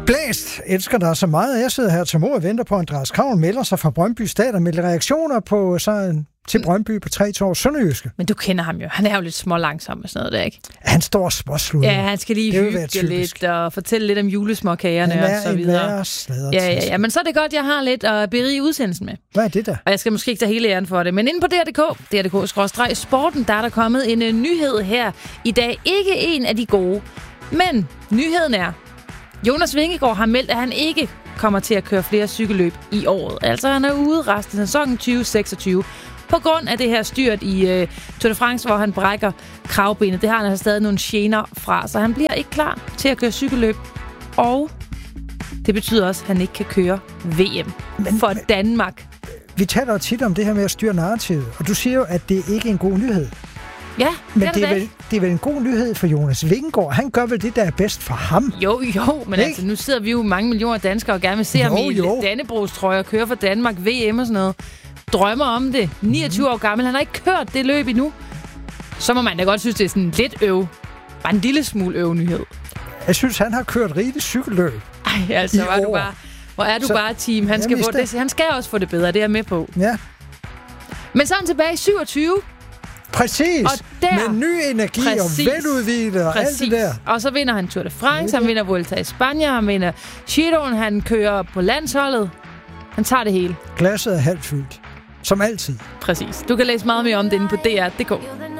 Blæst elsker dig så meget. Jeg sidder her til mor og venter på, at Andreas Kravl melder sig fra Brøndby Stadion med reaktioner på til Brøndby på 3 år Sønderjyske. Men du kender ham jo. Han er jo lidt smålangsom og sådan noget der, ikke? Han står og småslutter. Ja, han skal lige hygge lidt og fortælle lidt om julesmåkagerne og så videre. Ja, men så er det godt, jeg har lidt at berige udsendelsen med. Hvad er det der? Og jeg skal måske ikke tage hele æren for det, men inde på DRDK/sporten, der er der kommet en nyhed her i dag. Ikke en af de gode, men nyheden er, Jonas Vingegaard har meldt, at han ikke kommer til at køre flere cykelløb i året. Altså han er ude resten af sæsonen 2026 på grund af det her styrt i Tour de France, hvor han brækker kravbenet. Det har han altså stadig nogle gener fra, så han bliver ikke klar til at køre cykelløb. Og det betyder også, at han ikke kan køre VM for Danmark. Vi taler jo tit om det her med at styre narrativet, og du siger jo, at det ikke er en god nyhed. Ja, men det er vel en god nyhed for Jonas Vingegaard. Han gør vel det, der er bedst for ham. Jo, men altså, nu sidder vi jo mange millioner danskere og gerne vil se ham i Dannebrogstrøje og køre for Danmark, VM og sådan noget. Drømmer om det. 29 år gammel. Han har ikke kørt det løb endnu. Så må man da godt synes, det er sådan lidt bare en lille smule nyhed. Jeg synes, han har kørt rigtig cykelløb. Ej, altså, hvor er du bare team. Han skal, han skal også få det bedre, det er jeg med på. Ja. Men så er han tilbage i 27. Præcis. Og med ny energi og veludvilet og alt det der. Og så vinder han Tour de France, han vinder Vuelta i Spanien, han vinder Giroen, han kører på landsholdet. Han tager det hele. Glasset er halvt fyldt. Som altid. Præcis. Du kan læse meget mere om det inde på DR.dk.